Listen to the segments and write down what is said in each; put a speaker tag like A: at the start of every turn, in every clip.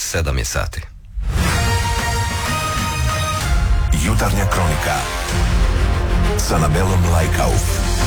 A: 7 je sati.
B: Jutarnja kronika sa Anabelom Lajkauf.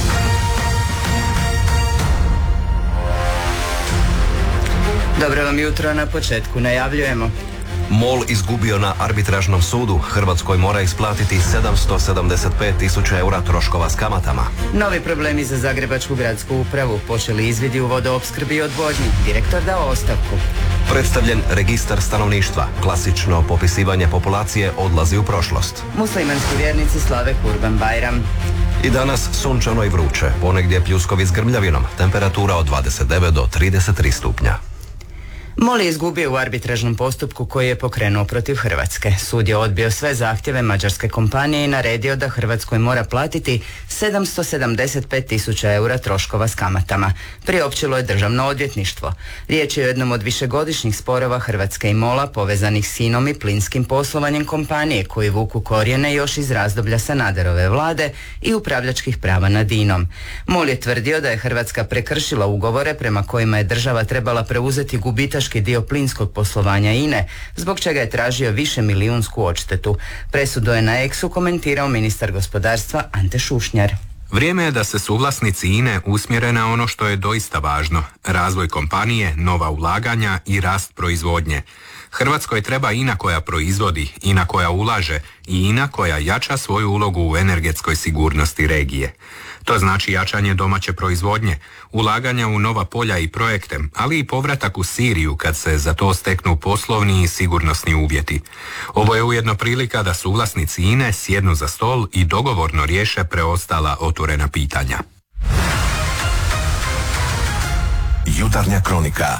C: Dobro vam jutro, na početku najavljujemo.
A: MOL izgubio na arbitražnom sudu. Hrvatskoj mora isplatiti 775.000 eura troškova s kamatama.
C: Novi problemi za Zagrebačku gradsku upravu. Počeli izvidi u vodoopskrbi i odvodnji. Direktor dao ostavku.
A: Predstavljen registar stanovništva. Klasično popisivanje populacije odlazi u prošlost.
C: Muslimanski vjernici slave Kurban Bajram.
A: I danas sunčano i vruće. Ponegdje pljuskovi s grmljavinom. Temperatura od 29 do 33 stupnja.
C: MOL je izgubio u arbitražnom postupku koji je pokrenuo protiv Hrvatske. Sud je odbio sve zahtjeve mađarske kompanije i naredio da Hrvatskoj mora platiti 775.000 eura troškova s kamatama. Priopćilo je Državno odvjetništvo. Riječ je o jednom od višegodišnjih sporova Hrvatske i MOL-a povezanih s INOM i plinskim poslovanjem kompanije koji vuku korijene još iz razdoblja Sanaderove vlade i upravljačkih prava nad INOM. MOL je tvrdio da je Hrvatska prekršila ugovore prema kojima je država trebala preuzeti gubitaški dio plinskog poslovanja INE, zbog čega je tražio višemilijunsku odštetu. Presudu je na X-u komentirao ministar gospodarstva Ante Šušnjar.
D: Vrijeme je da se suvlasnici INE usmjere na ono što je doista važno. Razvoj kompanije, nova ulaganja i rast proizvodnje. Hrvatskoj treba INA koja proizvodi, INA koja ulaže i INA koja jača svoju ulogu u energetskoj sigurnosti regije. To znači jačanje domaće proizvodnje, ulaganja u nova polja i projekte, ali i povratak u Siriju kad se za to steknu poslovni i sigurnosni uvjeti. Ovo je ujedno prilika da suvlasnici INE sjednu za stol i dogovorno riješe preostala otvorena pitanja.
B: Jutarnja kronika.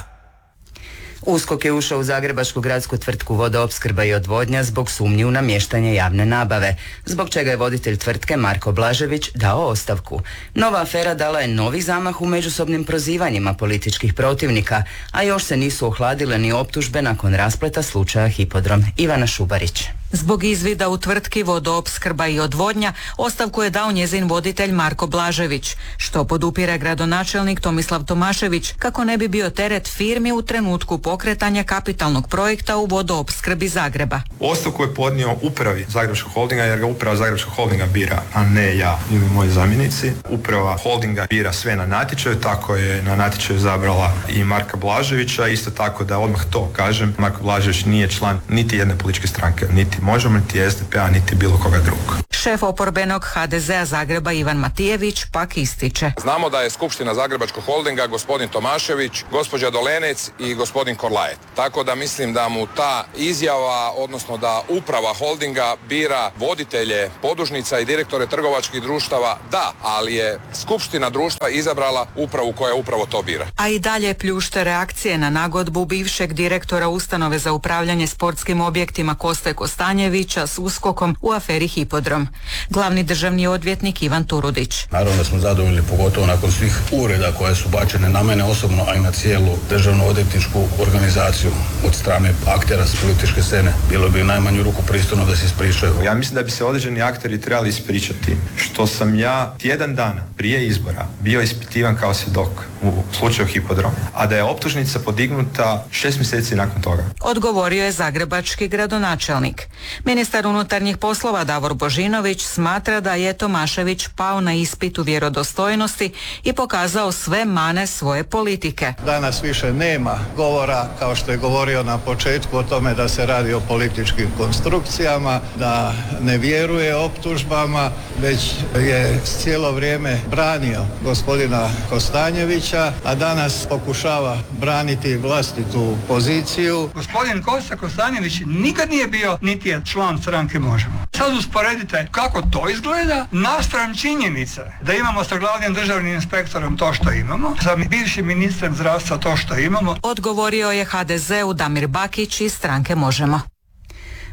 C: USKOK je ušao u zagrebačku gradsku tvrtku Vodoopskrba i odvodnja zbog sumnji u namještanje javne nabave, zbog čega je voditelj tvrtke Marko Blažević dao ostavku. Nova afera dala je novi zamah u međusobnim prozivanjima političkih protivnika, a još se nisu ohladile ni optužbe nakon raspleta slučaja Hipodrom. Ivana Šubarić.
E: Zbog izvida u tvrtki Vodoopskrba i odvodnja ostavku je dao njezin voditelj Marko Blažević, što podupire gradonačelnik Tomislav Tomašević kako ne bi bio teret firmi u trenutku pokretanja kapitalnog projekta u vodoopskrbi Zagreba.
F: Ostavku je podnio upravi Zagrebačkog holdinga jer ga uprava Zagrebačkog holdinga bira, a ne ja ili moji zamjenici. Uprava holdinga bira sve na natječaju, tako je na natječaju zabrala i Marka Blaževića. Isto tako da odmah to kažem, Marko Blažević nije član niti jedne političke stranke, niti Možemo, niti SDP-a, niti bilo koga drugog.
E: Šef oporbenog HDZ-a Zagreba Ivan Matijević pak ističe.
G: Znamo da je skupština Zagrebačkog holdinga gospodin Tomašević, gospođa Dolenec i gospodin Korlajet. Tako da mislim da mu ta izjava, odnosno da uprava holdinga bira voditelje podružnica i direktore trgovačkih društava, da, ali je skupština društva izabrala upravu koja upravo to bira.
E: A i dalje pljušte reakcije na nagodbu bivšeg direktora ustanove za upravljanje sportskim objektima Koste Kostanjevića s USKOK-om u aferi Hipodrom. Glavni državni odvjetnik Ivan Turudić.
H: Naravno da smo zadovoljni, pogotovo nakon svih uvreda koje su bačene na mene osobno, a i na cijelu državnu odvjetničku organizaciju od strane aktera s političke scene. Bilo bi u najmanju ruku pristojno da se ispričaju.
F: Ja mislim da bi se određeni akteri trebali ispričati što sam ja tjedan dana prije izbora bio ispitivan kao svjedok u slučaju Hipodrom, a da je optužnica podignuta 6 mjeseci nakon toga.
E: Odgovorio je zagrebački gradonačelnik. Ministar unutarnjih poslova Davor Božinović smatra da je Tomašević pao na ispitu vjerodostojnosti i pokazao sve mane svoje politike.
I: Danas više nema govora, kao što je govorio na početku, o tome da se radi o političkim konstrukcijama, da ne vjeruje optužbama, već je cijelo vrijeme branio gospodina Kostanjevića, a danas pokušava braniti vlastitu poziciju.
J: Gospodin Kosta Kostanjević nikad nije bio niti je član stranke Možemo. Sad usporedite kako to izgleda naspram činjenice da imamo sa glavnim državnim inspektorom to što imamo, sa bivšim ministrem zdravstva to što imamo.
E: Odgovorio je HDZ-u Damir Bakić iz stranke Možemo.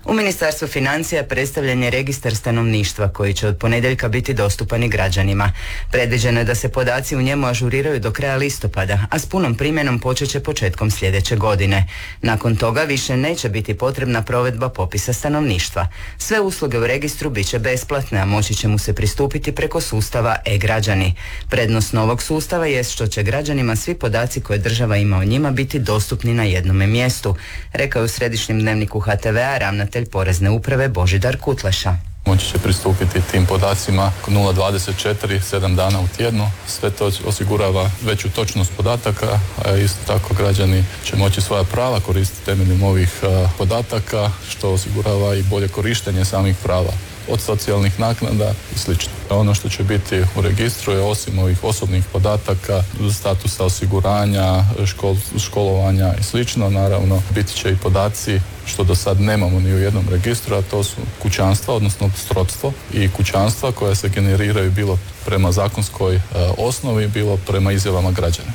C: U Ministarstvu financija predstavljen je registar stanovništva koji će od ponedjeljka biti dostupan i građanima. Predviđeno je da se podaci u njemu ažuriraju do kraja listopada, a s punom primjenom počet će početkom sljedeće godine. Nakon toga više neće biti potrebna provedba popisa stanovništva. Sve usluge u registru bit će besplatne, a moći će mu se pristupiti preko sustava e-građani. Prednost novog sustava jest što će građanima svi podaci koje država ima o njima biti dostupni na jednome mjestu, rekao je u Središnjem dnevniku HTV-a ravnatelj Porezne uprave Božidar Kutleša.
K: Moći će pristupiti tim podacima 0,24, 7 dana u tjednu. Sve to osigurava veću točnost podataka, a isto tako građani će moći svoja prava koristiti temeljem ovih podataka, što osigurava i bolje korištenje samih prava, od socijalnih naknada i sl. Ono što će biti u registru je, osim ovih osobnih podataka, statusa osiguranja, školovanja i sl. Naravno, biti će i podaci što do sad nemamo ni u jednom registru, a to su kućanstva, odnosno srodstvo i kućanstva koja se generiraju bilo prema zakonskoj osnovi, bilo prema izjavama građana.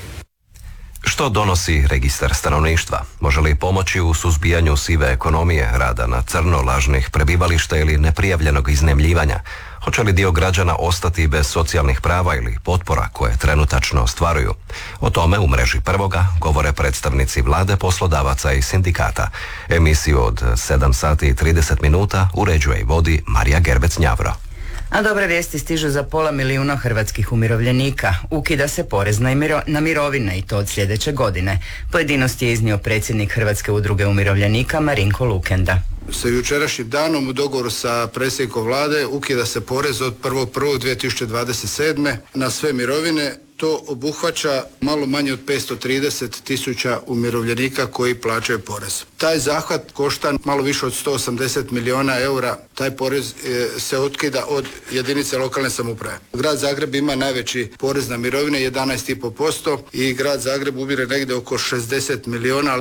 A: Što donosi registar stanovništva? Može li pomoći u suzbijanju sive ekonomije, rada na crno, lažnih prebivališta ili neprijavljenog iznajmljivanja? Hoće li dio građana ostati bez socijalnih prava ili potpora koje trenutačno ostvaruju? O tome u mreži Prvoga govore predstavnici vlade, poslodavaca i sindikata. Emisiju od 7 sati i 30 minuta uređuje i vodi Marija Gerbec-Njavro.
C: A dobre vijesti stižu za 500 000 hrvatskih umirovljenika. Ukida se porez na mirovine i to od sljedeće godine. Pojedinosti je iznio predsjednik Hrvatske udruge umirovljenika Marinko Lukenda.
L: Sa jučerašnjim danom u dogovoru sa predsjednikom vlade ukida se porez od 1.1.2027. na sve mirovine. To obuhvaća malo manje od 530 000 umirovljenika koji plaćaju porez. Taj zahvat košta malo više od 180 milijuna eura. Taj porez se otkida od jedinice lokalne samouprave. Grad Zagreb ima najveći porez na mirovine, 11,5%, i grad Zagreb ubire negdje oko 60 milijuna.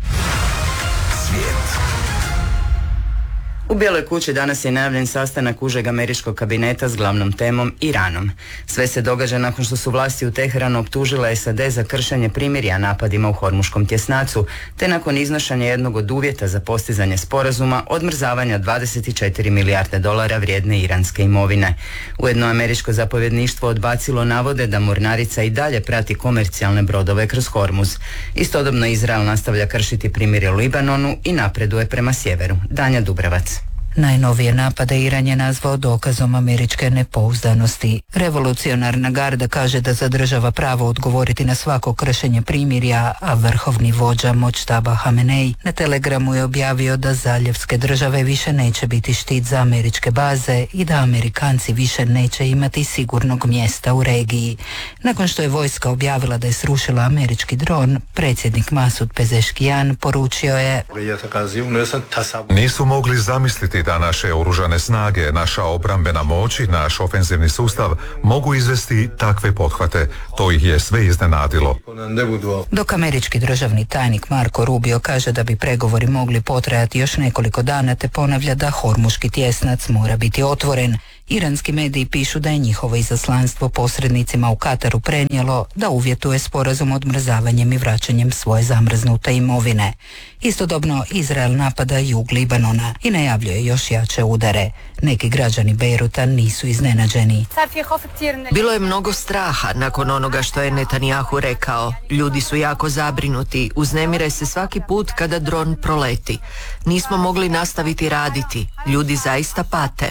C: U Bijeloj kući danas je najavljen sastanak užeg američkog kabineta s glavnom temom Iranom. Sve se događa nakon što su vlasti u Teheranu optužile SAD za kršenje primirja napadima u Hormuškom tjesnacu, te nakon iznošenja jednog od uvjeta za postizanje sporazuma odmrzavanja 24 milijarde dolara vrijedne iranske imovine. Ujedno američko zapovjedništvo odbacilo navode da mornarica i dalje prati komercijalne brodove kroz Hormuz. Istodobno Izrael nastavlja kršiti primirje u Libanonu i napreduje prema sjeveru. Danja Dubravac.
M: Najnovije napade Iran je nazvao dokazom američke nepouzdanosti. Revolucionarna garda kaže da zadržava pravo odgovoriti na svako kršenje primirja, a vrhovni vođa Močtaba Hamenej na Telegramu je objavio da zaljevske države više neće biti štit za američke baze i da Amerikanci više neće imati sigurnog mjesta u regiji. Nakon što je vojska objavila da je srušila američki dron, predsjednik Masud Pezeškijan poručio je:
N: Nisu mogli zamisliti da naše oružane snage, naša obrambena moć i naš ofenzivni sustav mogu izvesti takve pothvate. To ih je sve iznenadilo.
M: Dok američki državni tajnik Marko Rubio kaže da bi pregovori mogli potrajati još nekoliko dana, te ponavlja da Hormuški tjesnac mora biti otvoren, iranski mediji pišu da je njihovo izaslanstvo posrednicima u Kataru prenijelo da uvjetuje sporazum odmrzavanjem i vraćanjem svoje zamrznute imovine. Istodobno Izrael napada jug Libanona i najavljuje još jače udare. Neki građani Bejruta nisu iznenađeni.
O: Bilo je mnogo straha nakon onoga što je Netanjahu rekao. Ljudi su jako zabrinuti, uznemire se svaki put kada dron proleti. Nismo mogli nastaviti raditi. Ljudi zaista pate.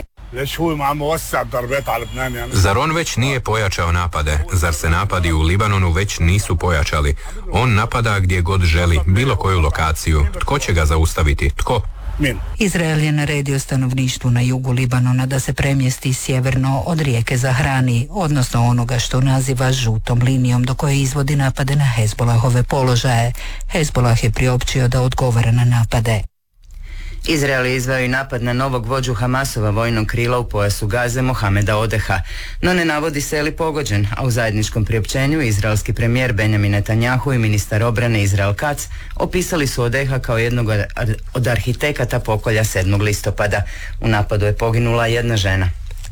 D: Zar on već nije pojačao napade? Zar se napadi u Libanonu već nisu pojačali? On napada gdje god želi, bilo koju lokaciju. Tko će ga zaustaviti? Tko?
M: Izrael je naredio stanovništvu na jugu Libanona da se premjesti sjeverno od rijeke Zahrani, odnosno onoga što naziva žutom linijom do koje izvodi napade na Hezbolahove položaje. Hezbolah je priopćio da odgovara na napade.
C: Izrael je izveo i napad na novog vođu Hamasova vojnog krila u pojasu Gaze Mohameda Odeha, no ne navodi se je li pogođen, a u zajedničkom priopćenju izraelski premijer Benjamin Netanjahu i ministar obrane Israel Katz opisali su Odeha kao jednog od arhitekata pokolja 7. listopada. U napadu je poginula jedna žena.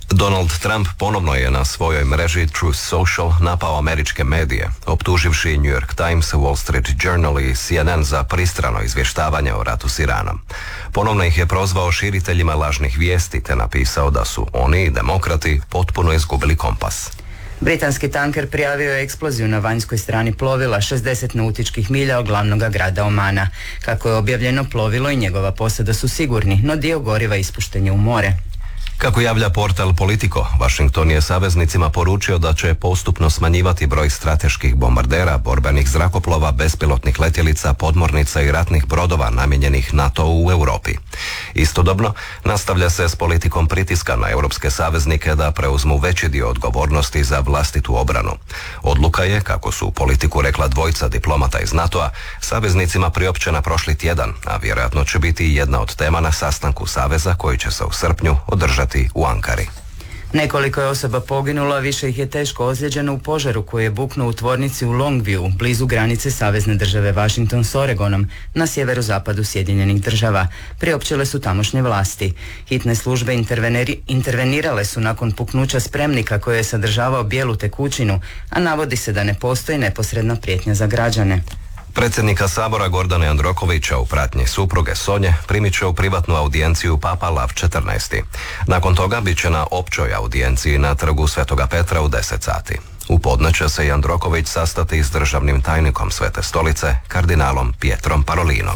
A: Donald Trump ponovno je na svojoj mreži Truth Social napao američke medije, optuživši New York Times, Wall Street Journal i CNN za pristrano izvještavanje o ratu s Iranom. Ponovno ih je prozvao širiteljima lažnih vijesti te napisao da su oni i demokrati potpuno izgubili kompas.
C: Britanski tanker prijavio je eksploziju na vanjskoj strani plovila 60 nautičkih milja od glavnog grada Omana. Kako je objavljeno, plovilo i njegova posada su sigurni, no dio goriva ispušten je u more.
A: Kako javlja portal Politico, Washington je saveznicima poručio da će postupno smanjivati broj strateških bombardera, borbenih zrakoplova, bespilotnih letjelica, podmornica i ratnih brodova namijenjenih NATO-u u Europi. Istodobno, nastavlja se s politikom pritiska na europske saveznike da preuzmu veći dio odgovornosti za vlastitu obranu. Odluka je, kako su u Politiku rekla dvojica diplomata iz NATO-a, saveznicima priopćena prošli tjedan, a vjerojatno će biti jedna od tema na sastanku saveza koji će se u srpnju održati u Ankari.
C: Nekoliko je osoba poginulo, a više ih je teško ozlijeđeno u požaru koji je buknuo u tvornici u Longview, blizu granice savezne države Washington s Oregonom, na sjeverozapadu Sjedinjenih država. Priopćile su tamošnje vlasti. Hitne službe intervenirale su nakon puknuća spremnika koji je sadržavao bijelu tekućinu, a navodi se da ne postoji neposredna prijetnja za građane.
A: Predsjednika Sabora Gordana Jandrokovića u pratnji supruge Sonje primit će u privatnu audijenciju Papa Lav XIV. Nakon toga bit će na općoj audijenciji na trgu Svetoga Petra u 10 sati. U podne će se Jandroković sastati s državnim tajnikom Svete Stolice, kardinalom Pietrom Parolinom.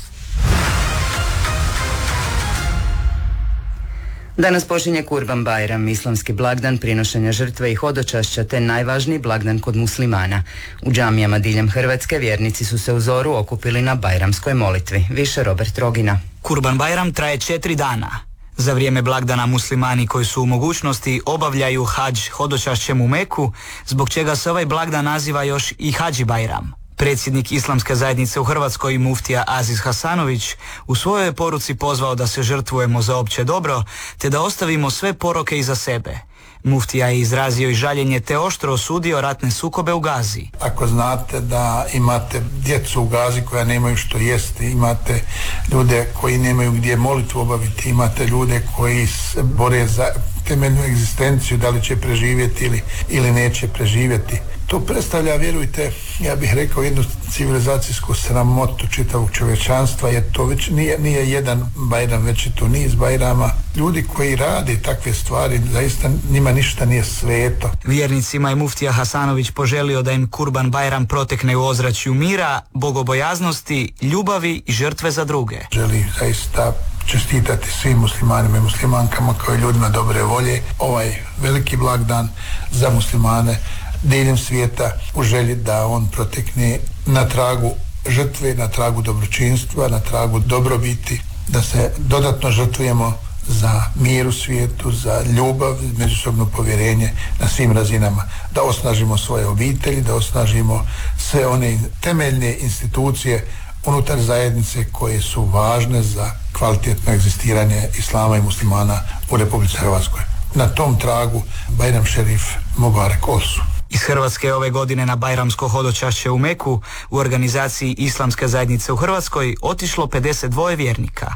C: Danas počinje Kurban Bajram, islamski blagdan prinošenja žrtve i hodočašća te najvažniji blagdan kod muslimana. U džamijama diljem Hrvatske vjernici su se u zoru okupili na bajramskoj molitvi. Više Robert Rogina.
P: Kurban Bajram traje 4 dana. Za vrijeme blagdana muslimani koji su u mogućnosti obavljaju hadž hodočašćem u Meku, zbog čega se ovaj blagdan naziva još i Hadži Bajram. Predsjednik Islamske zajednice u Hrvatskoj, muftija Aziz Hasanović, u svojoj poruci pozvao da se žrtvujemo za opće dobro, te da ostavimo sve poroke iza sebe. Muftija je izrazio i žaljenje te oštro osudio ratne sukobe u Gazi.
Q: Ako znate da imate djecu u Gazi koja nemaju što jesti, imate ljude koji nemaju gdje molitvu obaviti, imate ljude koji se bore za temeljnu egzistenciju, da li će preživjeti ili neće preživjeti. To predstavlja, vjerujte, ja bih rekao jednu civilizacijsku sramotu čitavog čovječanstva, jer to već nije jedan Bajram, već je to niz Bajrama. Ljudi koji rade takve stvari, zaista njima ništa nije sveto.
P: Vjernicima je muftija Hasanović poželio da im Kurban Bajram protekne u ozračju mira, bogobojaznosti, ljubavi i žrtve za druge.
Q: Želi zaista čestitati svim muslimanima i muslimankama kao i ljudima dobre volje ovaj veliki blagdan za muslimane diljem svijeta, u želji da on protekne na tragu žrtve, na tragu dobročinstva, na tragu dobrobiti, da se dodatno žrtvujemo za mir u svijetu, za ljubav, međusobno povjerenje na svim razinama, da osnažimo svoje obitelji, da osnažimo sve one temeljne institucije unutar zajednice koje su važne za kvalitetno egzistiranje islama i muslimana u Republici Hrvatskoj. Na tom tragu Bajram Šerif Mubarek Olsu.
P: Iz Hrvatske ove godine na bajramsko hodočašće u Meku u organizaciji Islamske zajednice u Hrvatskoj otišlo 52 vjernika.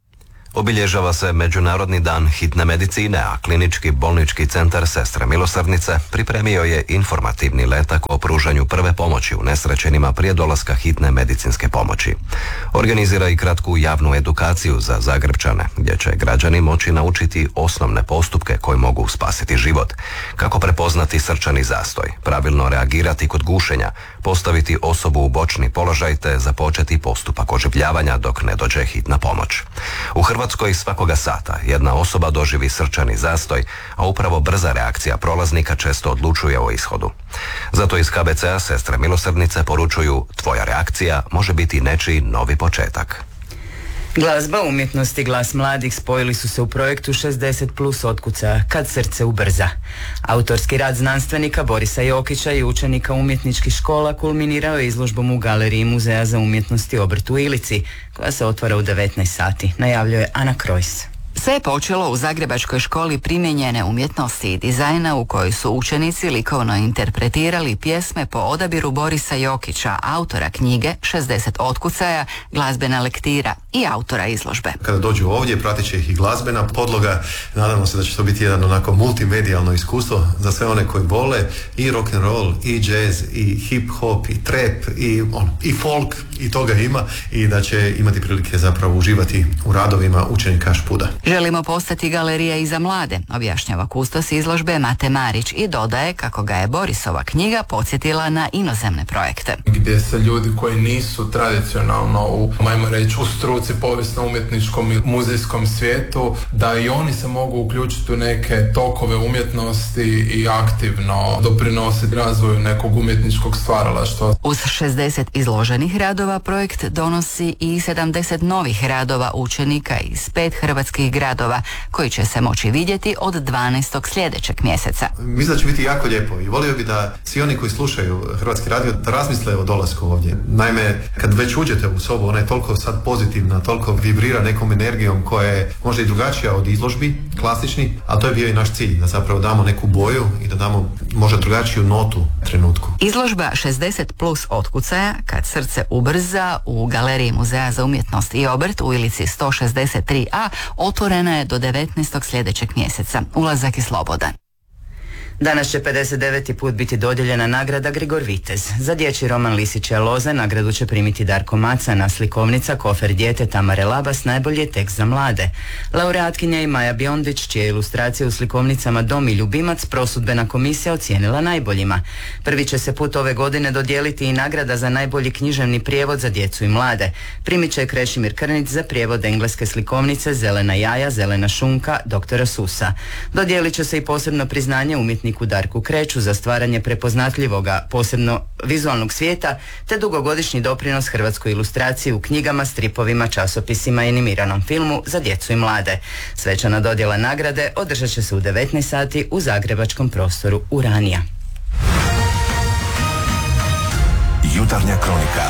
A: Obilježava se Međunarodni dan hitne medicine, a Klinički bolnički centar Sestre Milosrdnice pripremio je informativni letak o pružanju prve pomoći unesrećenima prije dolaska hitne medicinske pomoći. Organizira i kratku javnu edukaciju za Zagrepčane, gdje će građani moći naučiti osnovne postupke koji mogu spasiti život, kako prepoznati srčani zastoj, pravilno reagirati kod gušenja, postaviti osobu u bočni položaj te započeti postupak oživljavanja dok ne dođe hitna pomoć. U Hrvatskoj svakoga sata jedna osoba doživi srčani zastoj, a upravo brza reakcija prolaznika često odlučuje o ishodu. Zato iz KBC-a Sestre Milosrdnice poručuju: tvoja reakcija može biti nečiji novi početak.
C: Glazba, umjetnost i glas mladih spojili su se u projektu 60 plus otkuca Kad srce ubrza. Autorski rad znanstvenika Borisa Jokića i učenika umjetničkih škola kulminirao je izložbom u galeriji Muzeja za umjetnost i obrt u Ilici, koja se otvara u 19 sati, najavljuje Ana Krojs.
R: Sve je počelo u Zagrebačkoj školi primijenjene umjetnosti i dizajna u kojoj su učenici likovno interpretirali pjesme po odabiru Borisa Jokića, autora knjige 60 otkucaja, glazbena lektira i autora izložbe.
S: Kada dođu ovdje, pratit će ih i glazbena podloga. Nadamo se da će to biti jedan onako multimedijalno iskustvo za sve one koji vole i rock and roll, i jazz, i hip hop, i trap, i folk, i toga ima, i da će imati prilike zapravo uživati u radovima učenika Špuda.
R: Želimo postati galerija i za mlade, objašnjava kustos izložbe Mate Marić i dodaje kako ga je Borisova knjiga podsjetila na inozemne projekte.
T: Gdje se ljudi koji nisu tradicionalno u struci povijesno-umjetničkom i muzejskom svijetu, da i oni se mogu uključiti u neke tokove umjetnosti i aktivno doprinositi razvoju nekog umjetničkog stvaralaštva.
R: Uz 60 izloženih radova projekt donosi i 70 novih radova učenika iz 5 hrvatskih gradova koji će se moći vidjeti od 12. sljedećeg mjeseca.
S: Mislim da će biti jako lijepo i volio bi da svi oni koji slušaju Hrvatski radio da razmisle o dolasku ovdje. Naime, kad već uđete u sobu, ona je toliko sad pozitivna, toliko vibrira nekom energijom koja je možda i drugačija od izložbi, klasični, a to je bio i naš cilj, da zapravo damo neku boju i da damo možda drugačiju notu trenutku.
R: Izložba 60 plus otkucaja, kad srce ubrza, u Galeriji Muzeja za umjetnost i obrt u ulici 163a otvorena je do 19. sljedećeg mjeseca. Ulazak je slobodan.
C: Danas će 59. put biti dodijeljena nagrada Grigor Vitez. Za dječji roman Lisića loze nagradu će primiti Darko Macan, a slikovnica Kofer dijete Tamare Labas najbolji je tekst za mlade. Laureatkinja i Maja Biondić, čije ilustracije u slikovnicama Dom i ljubimac prosudbena komisija ocijenila najboljima. Prvi će se put ove godine dodijeliti i nagrada za najbolji književni prijevod za djecu i mlade. Primit će Krešimir Krnić za prijevod engleske slikovnice Zelena jaja, zelena šunka doktora Susa. Dodijelit će se i posebno priznanje umjetniku Darku Kreću za stvaranje prepoznatljivoga, posebno vizualnog svijeta, te dugogodišnji doprinos hrvatskoj ilustraciji u knjigama, stripovima, časopisima i animiranom filmu za djecu i mlade. Svečana dodjela nagrade održat će se u 19 sati u zagrebačkom prostoru Uranija.
B: Jutarnja kronika.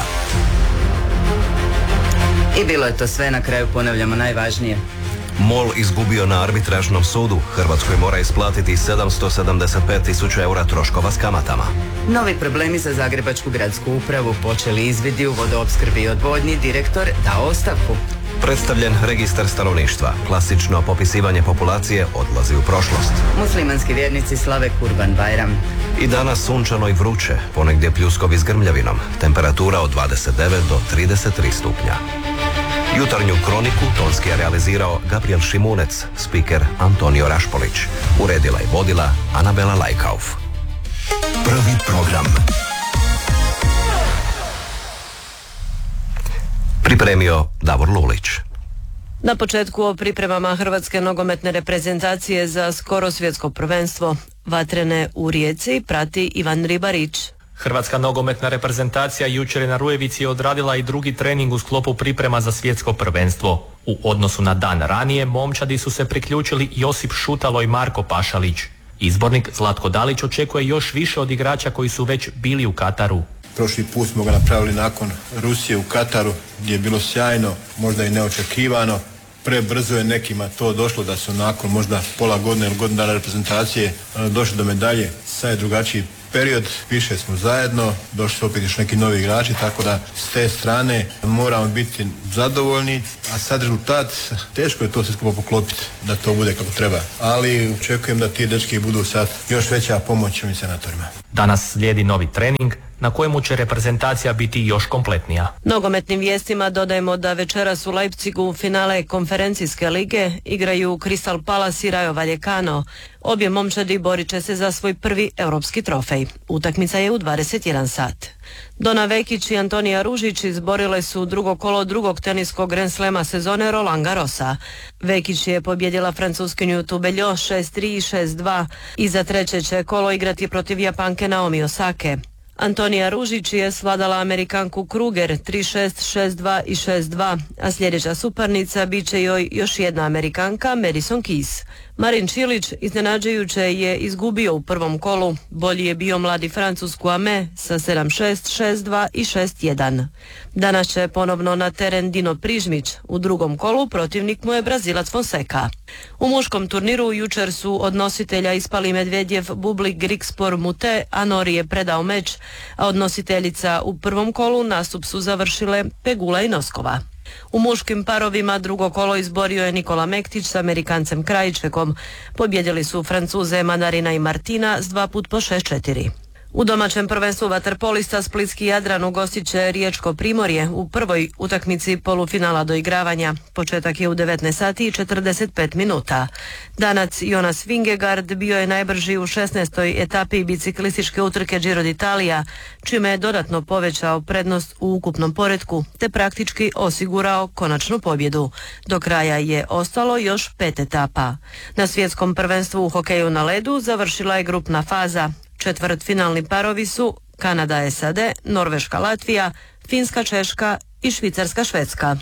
C: I bilo je to sve, na kraju ponavljamo najvažnije.
A: MOL izgubio na arbitražnom sudu. Hrvatskoj mora isplatiti 775.000 eura troškova s kamatama.
C: Novi problemi za Zagrebačku gradsku upravu, počeli izvidi u vodoopskrbi i odvodnji, direktor dao ostavku.
A: Predstavljen registar stanovništva. Klasično popisivanje populacije odlazi u prošlost.
C: Muslimanski vjernici slave Kurban Bajram.
A: I danas sunčano i vruće, ponegdje pljuskovi s grmljavinom. Temperatura od 29 do 33 stupnja. Jutarnju kroniku tonski je realizirao Gabriel Šimunec, spiker Antonio Rašpolić. Uredila i vodila Anabela Lajkauf.
B: Prvi program.
A: Pripremio Davor Lulić.
U: Na početku o pripremama hrvatske nogometne reprezentacije za skoro svjetsko prvenstvo. Vatrene u Rijeci prati Ivan Ribarić.
V: Hrvatska nogometna reprezentacija jučer je na Rujevici odradila i drugi trening u sklopu priprema za svjetsko prvenstvo. U odnosu na dan ranije, momčadi su se priključili Josip Šutalo i Marko Pašalić. Izbornik Zlatko Dalić očekuje još više od igrača koji su već bili u Kataru.
W: Prošli put smo ga napravili nakon Rusije u Kataru, gdje je bilo sjajno, možda i neočekivano. Prebrzo je nekima to došlo da su nakon možda pola godine ili godinu dana reprezentacije došli do medalje. Sad je drugačiji period, više smo zajedno, došli su opet još neki novi igrači, tako da s te strane moramo biti zadovoljni, a sad rezultat, teško je to sve skupo poklopiti da to bude kako treba, ali očekujem da ti dečki budu sad još veća pomoć ovim senatorima.
V: Danas slijedi novi trening na kojemu će reprezentacija biti još kompletnija.
U: Nogometnim vijestima dodajemo da večeras u Leipzigu finale konferencijske lige igraju Crystal Palace i Rayo Vallecano. Obje momčadi borit će se za svoj prvi europski trofej. Utakmica je u 21 sat. Dona Vekić i Antonija Ružić izborile su drugo kolo drugog teniskog Grand Slema sezone Roland Garrosa. Vekić je pobjedila Francuskinju Tubeljo 6-3 i 6-2 i za treće će kolo igrati protiv Japanke Naomi Osake. Antonija Ružić je svladala Amerikanku Kruger 3-6, 6-2 i 6-2, a sljedeća suparnica bit će joj još jedna Amerikanka, Madison Keys. Marin Čilić iznenađujuće je izgubio u prvom kolu. Bolji je bio mladi Francuz Kouame sa 7-6, 6-2 i 6-1. Danas će ponovno na teren Dino Prižmić. U drugom kolu protivnik mu je Brazilac Fonseca. U muškom turniru jučer su od nositelja ispali Medvedjev, Bublik, Grigspor, Mute, a Nori je predao meč, a od nositeljica u prvom kolu nastup su završile Pegula i Noskova. U muškim parovima drugo kolo izborio je Nikola Mektić s Amerikancem Krajčekom. Pobjedili su Francuze Manarina i Martina s 2 put po 6-4. U domaćem prvenstvu vaterpolista Splitski Jadran ugostit će Riječko Primorje u prvoj utakmici polufinala doigravanja. Početak je u 19 sati i 45 minuta. Danac Jonas Vingegaard bio je najbrži u 16. etapi biciklističke utrke Giro d'Italia, čime je dodatno povećao prednost u ukupnom poretku, te praktički osigurao konačnu pobjedu. Do kraja je ostalo još 5 etapa. Na svjetskom prvenstvu u hokeju na ledu završila je grupna faza. Četvrtfinalni parovi su Kanada SAD, Norveška Latvija, Finska Češka i Švicarska Švedska.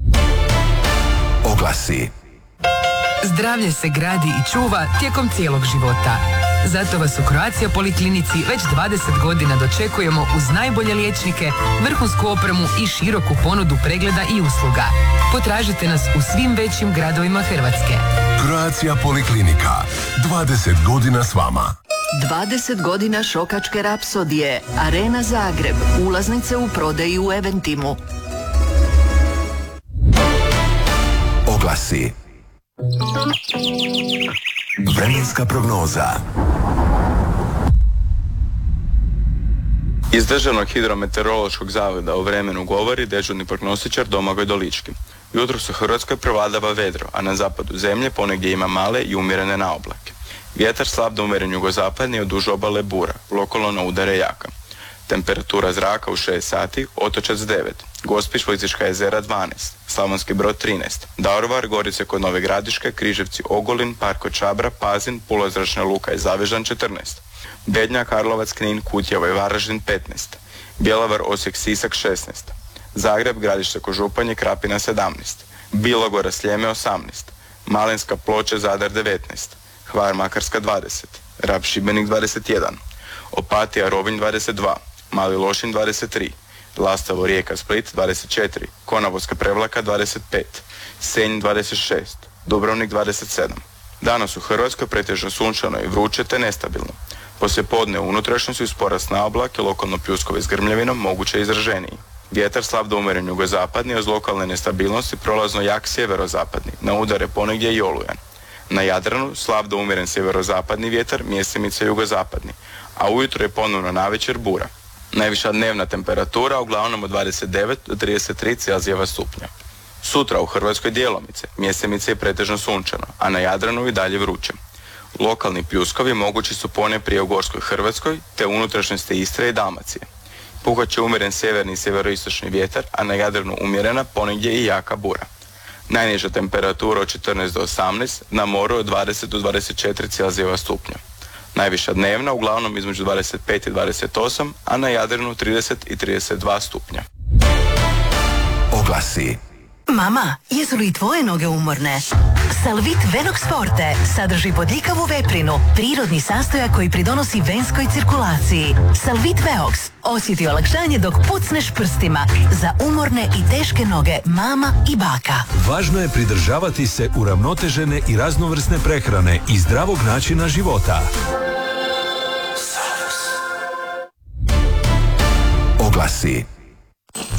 B: Oglasi.
F: Zdravlje se gradi i čuva tijekom cijelog života. Zato vas u Croatia Poliklinici već 20 godina dočekujemo uz najbolje liječnike, vrhunsku opremu i široku ponudu pregleda i usluga. Potražite nas u svim većim gradovima Hrvatske.
B: Croatia Poliklinika. 20 godina s vama.
O: 20 godina šokačke rapsodije. Arena Zagreb. Ulaznice u prodaji u Eventimu.
B: Oglasi. Vremenska prognoza.
G: Iz Državnog hidrometeorološkog zavoda o vremenu govori dežurni prognostičar Domagoj Dolički. Jutros u Hrvatskoj prevladava vedro, a na zapadu zemlje ponegdje ima male i umjerene naoblake. Vjetar slab do umjeren jugozapadni od duž obale bura, lokalno na udare jaka. Temperatura zraka u 6 sati, Otočac 9, Gospić, Plitvička jezera 12, Slavonski Brod 13, Daruvar, Gorice kod Nove Gradiške, Križevci, Ogulin, Park kod Čabra, Pazin, Pula, Zračna luka i Zavežan 14, Bednja, Karlovac, Knin, Kutjevo i Varaždin 15, Bjelovar, Osijek, Sisak 16, Zagreb, Gradište kod Županje, Krapina 17, Bilogora, Sljeme 18, Malinska, Ploče, Zadar 19, Hvar, Makarska 20, Rab, Šibenik 21, Opatija, Rovinj 22, Mali Lošinj 23, Lastovo, Rijeka, Split 24, Konavolska, Prevlaka 25, Senj 26, Dubrovnik 27. Danas u Hrvatskoj pretežno sunčano i vruće te nestabilno. Poslijepodne u unutrašnjosti uz porast na oblake, lokalno pljuskove s grmljavinom, moguće izraženiji. Vjetar slab do umjeren jugozapadni, uz lokalne nestabilnosti prolazno jak sjeverozapadni, na udare ponegdje i olujan. Na Jadranu slab do umjeren sjeverozapadni vjetar, mjestimice jugozapadni, a ujutro je ponovno navečer bura. Najviša dnevna temperatura uglavnom od 29 do 33 Celzijeva stupnja. Sutra u Hrvatskoj djelomice, mjestimice je pretežno sunčano, a na Jadranu i dalje vruće. Lokalni pljuskovi mogući su ponajprije u Gorskoj Hrvatskoj te unutrašnjosti Istre i Dalmacije. Puhat će umjeren sjeverni i sjeveroistočni vjetar, a na Jadranu umjerena ponegdje i jaka bura. Najniža temperatura od 14 do 18, na moru od 20 do 24 Celzijeva stupnja. Najviša dnevna uglavnom između 25 i 28, a na Jadranu 30 i 32 stupnja.
B: Oglasi.
H: Mama, jesu li tvoje noge umorne? Salvit Venox Forte sadrži bodljikavu veprinu, prirodni sastojak koji pridonosi venskoj cirkulaciji. Salvit Veox osjeti olakšanje dok pucneš prstima za umorne i teške noge mama i baka.
X: Važno je pridržavati se uravnotežene i raznovrsne prehrane i zdravog načina života.
B: Oglasi.